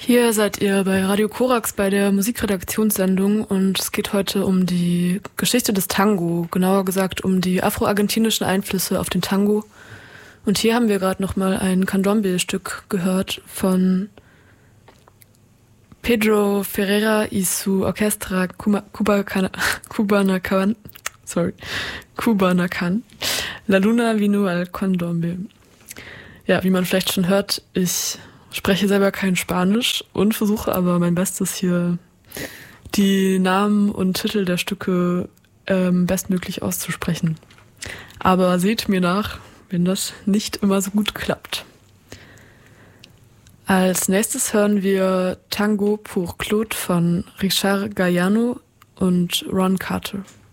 Hier seid ihr bei Radio Korax bei der Musikredaktionssendung und es geht heute um die Geschichte des Tango, genauer gesagt um die afro-argentinischen Einflüsse auf den Tango. Und hier haben wir gerade nochmal ein Candombe-Stück gehört von Pedro Ferreira y su Orquestra Cubanacan, La Luna vino al Candombe. Ja, wie man vielleicht schon hört, ich spreche selber kein Spanisch und versuche aber mein Bestes hier die Namen und Titel der Stücke bestmöglich auszusprechen. Aber seht mir nach, wenn das nicht immer so gut klappt. Als nächstes hören wir Tango pour Claude von Richard Galliano und Ron Carter.